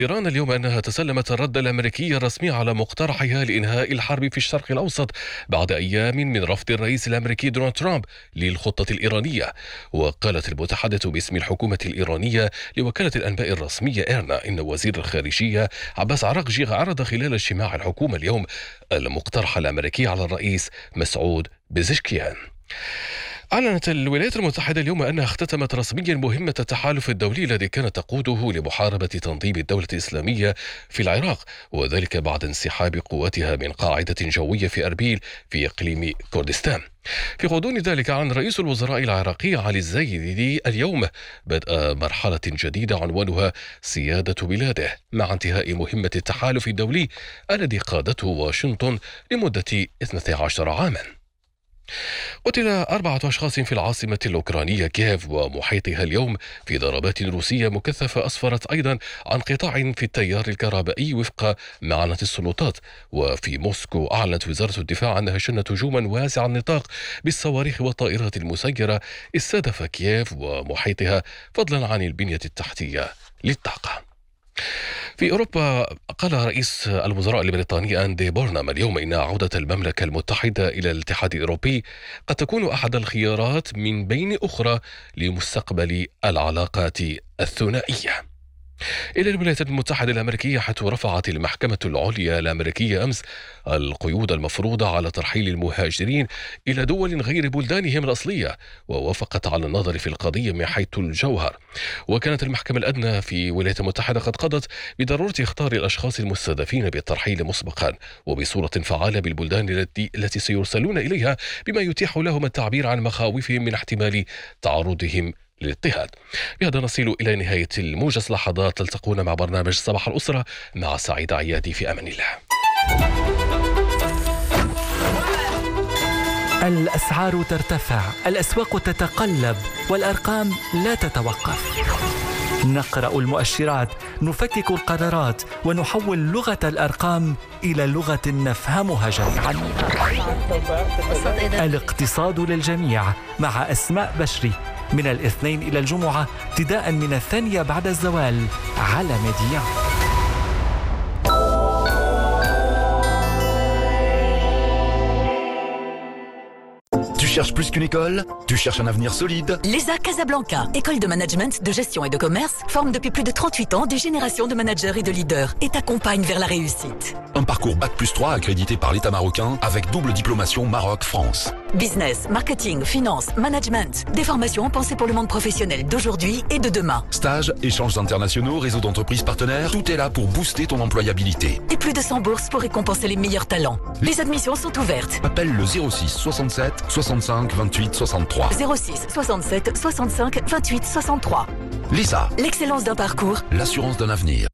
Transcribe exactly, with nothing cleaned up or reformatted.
إيران اليوم أنها تسلمت الرد الأمريكي الرسمي على مقترحها لإنهاء الحرب في الشرق الأوسط بعد أيام من رفض الرئيس الأمريكي دونالد ترامب للخطة الإيرانية. وقالت المتحدث باسم الحكومة الإيرانية لوكالة الأنباء الرسمية إيرنا إن وزير الخارجية عباس عراقجي عرض خلال اجتماع الحكومة اليوم المقترح الأمريكي على الرئيس مسعود بزشكيان. أعلنت الولايات المتحدة اليوم أنها اختتمت رسميا مهمة التحالف الدولي الذي كانت تقوده لمحاربة تنظيم الدولة الإسلامية في العراق، وذلك بعد انسحاب قواتها من قاعدة جوية في أربيل في إقليم كردستان. في غضون ذلك أعلن رئيس الوزراء العراقي علي الزايدي اليوم بدء مرحلة جديدة عنوانها سيادة بلاده مع انتهاء مهمة التحالف الدولي الذي قادته واشنطن لمدة اثنتي عشرة عاما. قتل أربعة أشخاص في العاصمة الأوكرانية كييف ومحيطها اليوم في ضربات روسية مكثفة أسفرت أيضا عن قطاع في التيار الكهربائي وفق ما أعلنت السلطات. وفي موسكو أعلنت وزارة الدفاع أنها شنت هجوما واسع النطاق بالصواريخ والطائرات المسيرة استهدف كييف ومحيطها فضلا عن البنية التحتية للطاقة. في أوروبا قال رئيس الوزراء البريطاني أندي بورنهام اليوم إن عودة المملكة المتحدة إلى الاتحاد الأوروبي قد تكون أحد الخيارات من بين أخرى لمستقبل العلاقات الثنائية. إلى الولايات المتحدة الأمريكية، حيث رفعت المحكمة العليا الأمريكية أمس القيود المفروضة على ترحيل المهاجرين إلى دول غير بلدانهم الأصلية، ووافقت على النظر في القضية من حيث الجوهر. وكانت المحكمة الأدنى في الولايات المتحدة قد قضت بضرورة اختيار الأشخاص المستهدفين بالترحيل مسبقا وبصورة فعالة بالبلدان التي التي سيرسلون إليها، بما يتيح لهم التعبير عن مخاوفهم من احتمال تعرضهم للاضطهاد. بهذا نصل إلى نهاية الموجز. لحظات تلتقون مع برنامج صباح الأسرة مع سعيد عيادي، في أمان الله. الأسعار ترتفع، الأسواق تتقلب، والأرقام لا تتوقف. نقرأ المؤشرات، نفكك القرارات، ونحول لغة الأرقام إلى لغة نفهمها جميعا. الاقتصاد للجميع مع أسماء بشري، من الاثنين إلى الجمعة ابتداء من الثانية بعد الزوال على ميديا. Tu cherches plus qu'une école? Tu cherches un avenir solide? L'E S A Casablanca, école de management, de gestion et de commerce, forme depuis plus de trente-huit ans des générations de managers et de leaders et t'accompagne vers la réussite. Un parcours bac plus trois accrédité par l'État marocain avec double diplomation Maroc-France. Business, marketing, finance, management, des formations pensées pour le monde professionnel d'aujourd'hui et de demain. Stages, échanges internationaux, réseau d'entreprises partenaires, tout est là pour booster ton employabilité. Et plus de cent bourses pour récompenser les meilleurs talents. Les admissions sont ouvertes. Appelle le zéro six soixante-sept soixante-cinq vingt-huit soixante-trois. zéro six soixante-sept soixante-cinq vingt-huit soixante-trois. L'E S A. L'excellence d'un parcours. L'assurance d'un avenir.